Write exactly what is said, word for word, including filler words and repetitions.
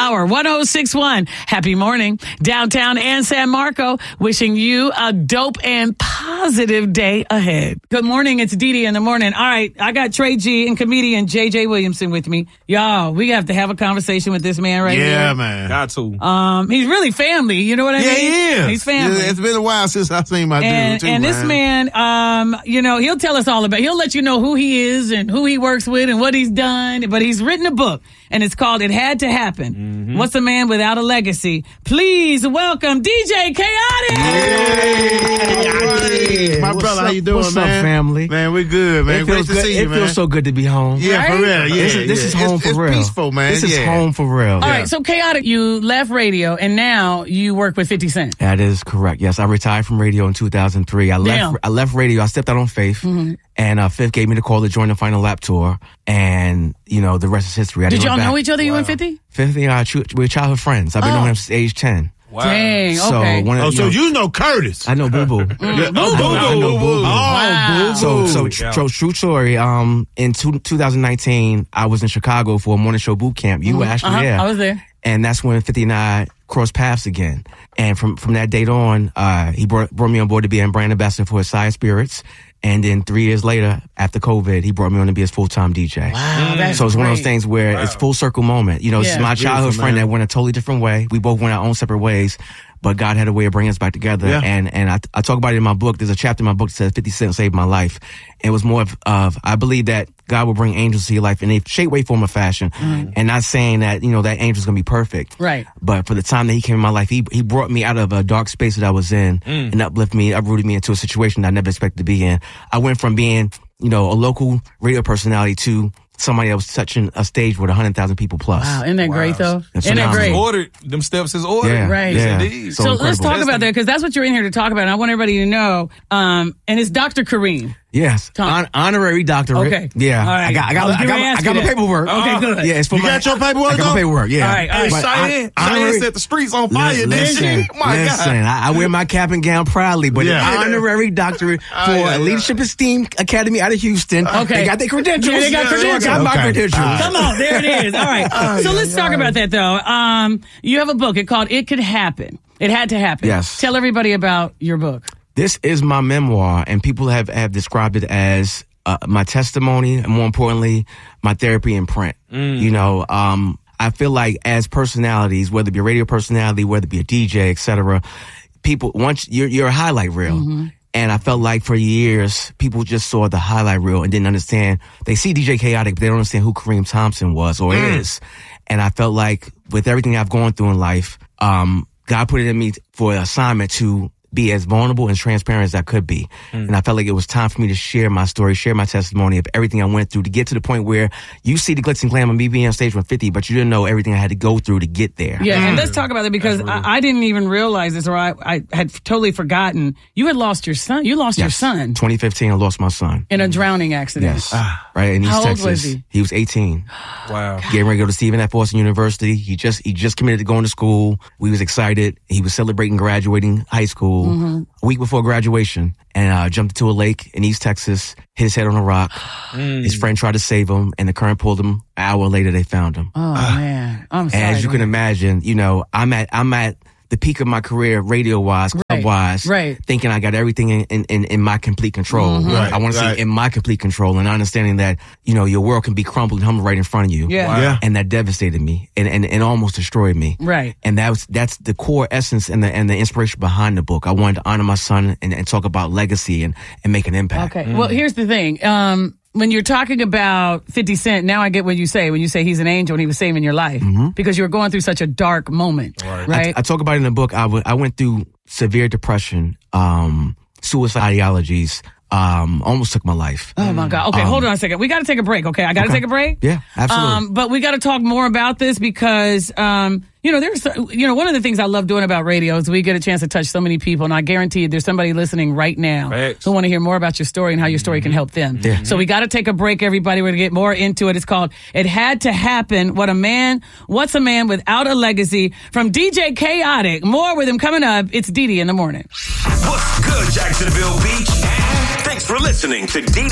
hour. one oh six point one. Happy morning. Downtown and San Marco, wishing you a dope and positive day ahead. Good morning. It's Dee Dee in the morning. All right. I got Trey G and comedian J J Williamson with me. Y'all, we have to have a conversation with this man right yeah, here. Yeah, man. Got to. Um, he's really family. You know what I yeah, mean? he is. He's family. Yeah, it's been a while since I've seen my and, dude, too, And man. this man, um, you know, he'll tell us all about it. He'll let you know who he is and who he works with and what he's done. But he's written a book, and it's called It Had to Happen. Mm-hmm. What's a Man Without a Legacy? Please welcome D J Chaotic. Yeah. My What's brother, up? how you doing, What's man? up, family? Man, we're good, man. It Great feels to good. see It you, man. feels so good to be home. Yeah, Right? for real. Yeah, this is, this yeah. is home it's, for it's real. peaceful, man. This is yeah. home for real. All right, so Chaotic, you left radio, and now you work with fifty Cent. That is correct. Yes, I retired from radio in two thousand three. I left. Damn. I left radio. I stepped out on Faith, mm-hmm. and uh, Fifth gave me the call to join the Final Lap tour, and you know the rest is history. I Did didn't y'all look know back. each other? You and fifty? Fifth, uh, tr- we're childhood friends. I've been Oh. knowing him since age ten. Wow. Dang, So okay. one of, Oh, so you know, you know Curtis. I know Boo Boo. Boo, boo, I know, I know Boo Boo. Oh, Wow. boo, So, boo. so, tr- so true story. Um, in two, twenty nineteen, I was in Chicago for a morning show boot camp. You were actually Uh-huh. there. I was there. And that's when fifty and I crossed paths again. And from, from that date on, uh, he brought, brought me on board to be a brand ambassador for his Side Spirits. And then three years later, after COVID, he brought me on to be his full-time D J. Wow, that's So it's one of those great. things where it's full circle moment. You know, this Yeah. is my childhood Beautiful, friend man. that went a totally different way. We both went our own separate ways. But God had a way of bringing us back together. Yeah. And and I, I talk about it in my book. There's a chapter in my book that says fifty Cent saved my life. And it was more of, of, I believe that God will bring angels to your life in a shape, way, form, or fashion. Mm-hmm. And not saying that, you know, that angel's going to be perfect. Right. But for the time that he came in my life, he he brought me out of a dark space that I was in mm. and uplifted me, uprooted me into a situation that I never expected to be in. I went from being, you know, a local radio personality to somebody that was touching a stage with one hundred thousand people plus. Wow, isn't that Wow. great, though? That's Isn't that phenomenal. great? Ordered. Them steps is ordered. Yeah, Right. yeah. Indeed. So So let's incredible. talk about that, because that's what you're in here to talk about. And I want everybody to know. Um, and it's Doctor Kareem. Yes, Tom. Hon- honorary doctorate. Okay. Yeah, All right. I got, I got, I was I getting got, ready to I ask got you my that. paperwork. Okay, good. Yeah, it's for You my, got your paperwork, I got though? my paperwork. Yeah. All right, all Hey, right. But Cheyenne, hon- Cheyenne honorary- set the streets on fire, didn't Listen, she? My listen. God. I, I wear my cap and gown proudly, but Yeah. an honorary doctorate for Oh, yeah, yeah. Leadership Esteem Academy out of Houston. Okay. They got their credentials. Yeah, they got So I credentials. got my Okay. credentials. All right. Come on, there it is. All right. So let's talk about that, though. Um, you have a book. It's called It Could Happen. It Had to Happen. Yes. Tell everybody about your book. This is my memoir, and people have, have described it as uh, my testimony, and more importantly, my therapy in print. Mm. You know, um, I feel like as personalities, whether it be a radio personality, whether it be a D J, et cetera, people, once you're, you're a highlight reel. Mm-hmm. And I felt like for years, people just saw the highlight reel and didn't understand. They see D J Chaotic, but they don't understand who Kareem Thompson was or Mm. is. And I felt like with everything I've gone through in life, um, God put it in me for an assignment to be as vulnerable and transparent as I could be. Mm. And I felt like it was time for me to share my story, share my testimony of everything I went through to get to the point where you see the glitz and glam of me being on stage with fifty, but you didn't know everything I had to go through to get there. Yeah, and let's talk about it, because I, I didn't even realize this, or I, I had totally forgotten. You had lost your son. You lost your Yes. son twenty fifteen, I lost my son. in a drowning accident. Yes. Right in East How old Texas. was he? He was eighteen. Wow. Getting ready to go to Stephen F. Austin University. He just he just committed to going to school. We was excited. He was celebrating graduating high school Mm-hmm. a week before graduation, and uh, jumped into a lake in East Texas, hit his head on a rock. His friend tried to save him, and the current pulled him. An hour later, they found him. Oh, man. I'm sorry. And as you can man. imagine, you know, I'm at I'm at the peak of my career, radio wise, club Right, wise, right. thinking I got everything in, in, in, in my complete control. Mm-hmm. Right, I want to right. say in my complete control, and understanding that, you know, your world can be crumbled and humbled right in front of you. Yeah. Wow. Yeah. And that devastated me and, and, and almost destroyed me. Right. And that was, that's the core essence and the, and the inspiration behind the book. I wanted to honor my son and, and talk about legacy and, and make an impact. Okay. Well, here's the thing. Um, when you're talking about fifty Cent, now I get what you say when you say he's an angel and he was saving your life, because you were going through such a dark moment, right? I, I talk about it in the book. I, w- I went through severe depression, um, suicide ideologies, um, almost took my life. Oh my God. Okay, Um, hold on a second. We got to take a break. Okay, I got to Okay. take a break. Yeah, absolutely. Um, but we got to talk more about this, because, um, you know, there's, you know, one of the things I love doing about radio is we get a chance to touch so many people, and I guarantee you there's somebody listening right now Facts. who want to hear more about your story and how your story can help them. Yeah. So we got to take a break, everybody. We're going to get more into it. It's called It Had to Happen. What a man, what's a man without a legacy? From D J Chaotic. More with him coming up. It's Dee Dee in the morning. What's good, Jacksonville Beach? Thanks for listening to D D